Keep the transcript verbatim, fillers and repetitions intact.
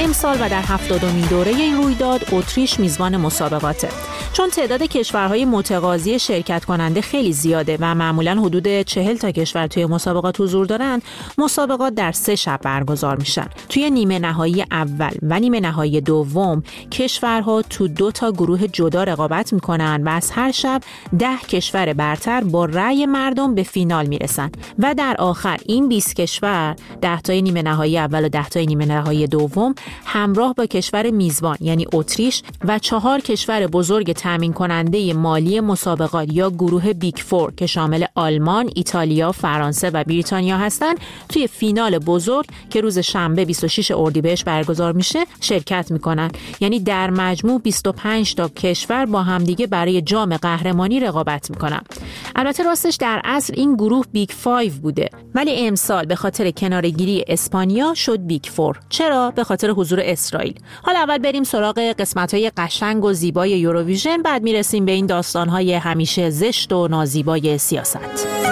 امسال و در هفتادمین دوره این رویداد اتریش میزبان مسابقاته. چون تعداد کشورهای متقاضی شرکت کننده خیلی زیاده و معمولاً حدود چهل تا کشور توی مسابقات حضور دارن، مسابقات در سه شب برگزار میشن. توی نیمه نهایی اول و نیمه نهایی دوم کشورها تو دو تا گروه جدا رقابت میکنن و از هر شب ده کشور برتر با رأی مردم به فینال میرسن و در آخر این بیست کشور، ده تای نیمه نهایی اول و ده تای نیمه نهایی دوم، همراه با کشور میزبان یعنی اتریش و چهار کشور بزرگ تامین کننده مالی مسابقات یا گروه بیگ فور که شامل آلمان، ایتالیا، فرانسه و بریتانیا هستند، توی فینال بزرگ که روز شنبه بیست و شش اردیبهشت برگزار میشه شرکت میکنن. یعنی در مجموع بیست و پنج تا کشور با همدیگه برای جام قهرمانی رقابت میکنن. البته راستش در اصل این گروه بیگ فایو بوده، ولی امسال به خاطر کناره‌گیری اسپانیا شد بیگ فور. چرا؟ به خاطر حضور اسرائیل. حالا اول بریم سراغ قسمت‌های قشنگ و زیبای یوروویژن، بعد میرسیم به این داستان‌های همیشه زشت و نازیبای سیاست.